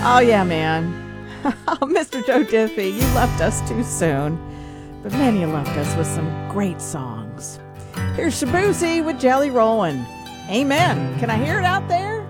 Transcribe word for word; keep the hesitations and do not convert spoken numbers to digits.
Oh, yeah, man. Mister Joe Diffie, you left us too soon. But man, you left us with some great songs. Here's Shabuzi with Jelly Rollin'. Amen. Can I hear it out there?